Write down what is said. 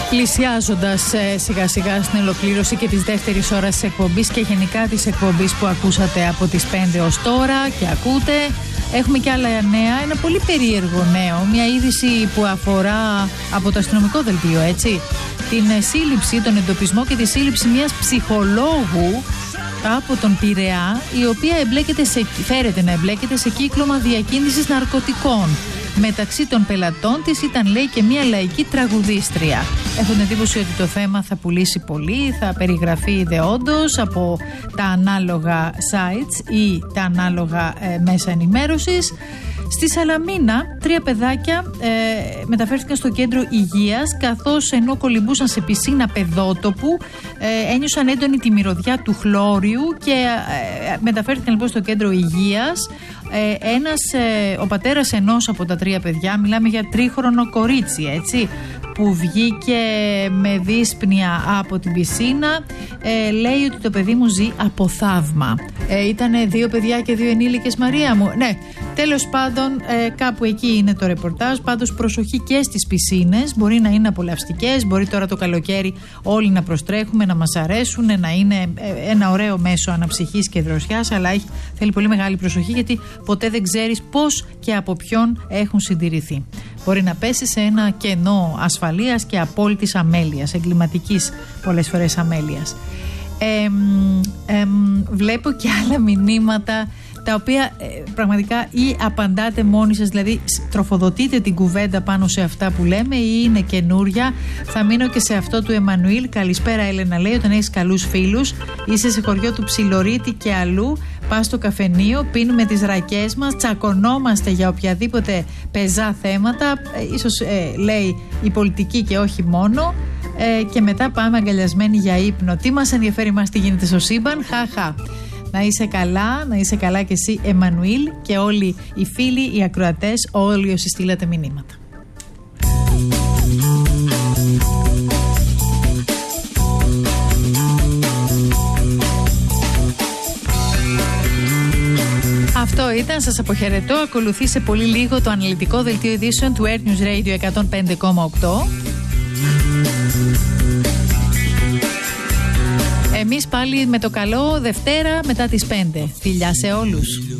Πλησιάζοντας σιγά σιγά στην ολοκλήρωση και της δεύτερης ώρας της εκπομπής και γενικά της εκπομπής που ακούσατε από τις 5 ως τώρα και ακούτε, έχουμε και άλλα νέα. Ένα πολύ περίεργο νέο, μια είδηση που αφορά από το αστυνομικό δελτίο, έτσι, την σύλληψη, τον εντοπισμό και τη σύλληψη μιας ψυχολόγου από τον Πειραιά, η οποία φέρεται να εμπλέκεται σε κύκλωμα διακίνησης ναρκωτικών. Μεταξύ των πελατών της ήταν, λέει, και μια λαϊκή τραγουδίστρια. Έχω την εντύπωση ότι το θέμα θα πουλήσει πολύ, θα περιγραφεί ιδεόντως από τα ανάλογα sites ή τα ανάλογα μέσα ενημέρωσης. Στη Σαλαμίνα, 3 παιδάκια μεταφέρθηκαν στο κέντρο υγείας, καθώς ενώ κολυμπούσαν σε πισίνα παιδότοπου, ένιωσαν έντονη τη μυρωδιά του χλώριου και μεταφέρθηκαν λοιπόν στο κέντρο υγείας. Ο πατέρας ενός από τα 3 παιδιά, μιλάμε για 3χρονο κορίτσι, έτσι, που βγήκε με δύσπνοια από την πισίνα, λέει ότι το παιδί μου ζει από θαύμα. Ήτανε 2 παιδιά και 2 ενήλικες, Μαρία μου. Ναι, τέλος πάντων, κάπου εκεί είναι το ρεπορτάζ. Πάντως προσοχή και στις πισίνες. Μπορεί να είναι απολαυστικές, μπορεί τώρα το καλοκαίρι όλοι να προστρέχουμε, να μας αρέσουν, να είναι ένα ωραίο μέσο αναψυχής και δροσιάς, αλλά θέλει πολύ μεγάλη προσοχή, γιατί ποτέ δεν ξέρεις πώς και από ποιον έχουν συντηρηθεί. Μπορεί να πέσει σε ένα κενό ασφαλείας και απόλυτης αμέλειας, εγκληματικής πολλές φορές αμέλειας. Βλέπω και άλλα μηνύματα τα οποία πραγματικά ή απαντάτε μόνοι σας, δηλαδή τροφοδοτείτε την κουβέντα πάνω σε αυτά που λέμε, ή είναι καινούρια. Θα μείνω και σε αυτό του Εμμανουήλ. Καλησπέρα, Έλενα, λέει, όταν έχεις καλούς φίλους, είσαι σε χωριό του Ψιλορίτη και αλλού, πας στο καφενείο, πίνουμε τις ρακές μας, τσακωνόμαστε για οποιαδήποτε πεζά θέματα, ίσως λέει η πολιτική και όχι μόνο, και μετά πάμε αγκαλιασμένοι για ύπνο. Τι μας ενδιαφέρει μας τι γίνεται στο σύμπαν, χαχα. Να είσαι καλά και εσύ, Εμμανουήλ, και όλοι οι φίλοι, οι ακροατές, όλοι όσοι στείλατε μηνύματα. Αυτό ήταν, σας αποχαιρετώ. Ακολουθεί σε πολύ λίγο το αναλυτικό δελτίο ειδήσεων του Air News Radio 105,8. Εμείς πάλι με το καλό Δευτέρα μετά τις 5. Φιλιά σε όλους.